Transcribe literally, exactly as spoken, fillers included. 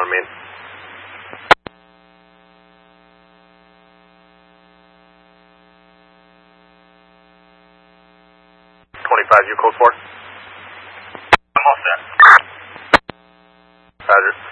mean. twenty-five, you code four? I'm all set. Roger.